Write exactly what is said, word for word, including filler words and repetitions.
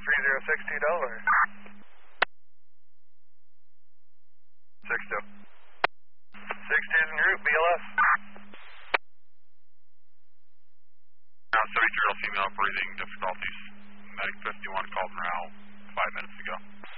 three zero six two Delaware. six two. six two's en route, B L S. Now, thirty-three-year-old female breathing difficulties. Medic fifty-one called now five minutes ago.